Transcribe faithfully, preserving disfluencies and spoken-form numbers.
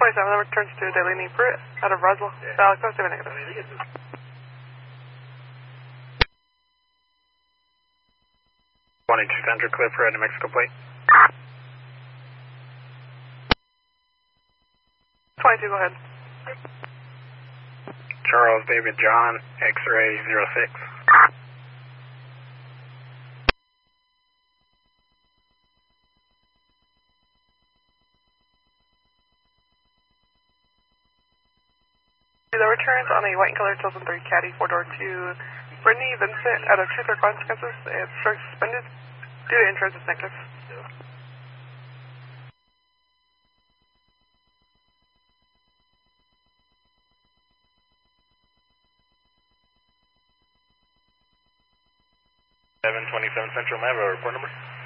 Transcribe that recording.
twenty-seven, that returns to Delaney Britt out of Roswell. Alex, that's seven negative. twenty-two Central, clear for New Mexico plate. twenty-two, go ahead. Charles David John, X-ray zero six. The returns on a white and colored two thousand three Caddy four-door to Brittany Vincent out of Truth or Consequences. It's struck suspended due to intransit negative. seven twenty-seven Central, may I have a report number?